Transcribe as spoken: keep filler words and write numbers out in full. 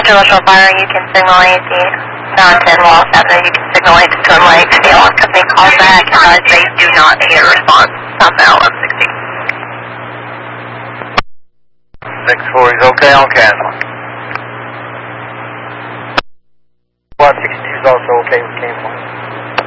Shore Fire, you can signal A T. John ten, Wallace Avenue, you can signal A T to Twin Lakes. The alarm company calls back because they do not get a response. Stop at eleven sixty. six four is okay on cancel. one sixty is also okay with cancel.